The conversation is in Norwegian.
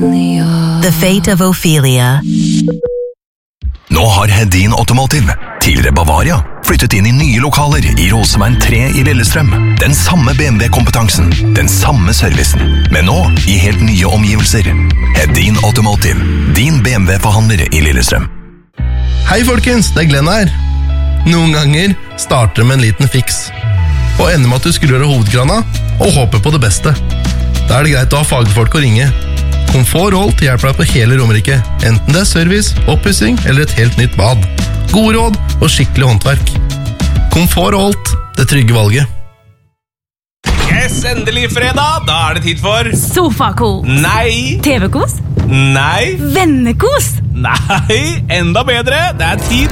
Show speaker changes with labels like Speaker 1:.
Speaker 1: The Fate of Ophelia.
Speaker 2: Nå har Hedin Automotive, tidligere Bavaria, flyttet inn i nye lokaler i Roseveien 3 i Lillestrøm. Den samme BMW-kompetansen, den samme servicen, men nå i helt nye omgivelser. Hedin Automotive, din BMW-forhandler i Lillestrøm.
Speaker 3: Hei folkens, det Glenn her. Noen ganger starter det med en liten fiks, og ender med at du skrur av hovedkrana og håper på det beste. Da det greit å ha fagfolk å ringe. Komfort Holt hjelper deg på hele Romerike, enten det service, oppussing eller et helt nytt bad. Gode råd og skikkelig håndverk. Komfort Holt, det trygge valget.
Speaker 4: Yes, endelig fredag, da det tid for
Speaker 5: Sofakos.
Speaker 4: Nei.
Speaker 5: TV-kos.
Speaker 4: Nei.
Speaker 5: Vennekos.
Speaker 4: Nei, enda bedre, det tid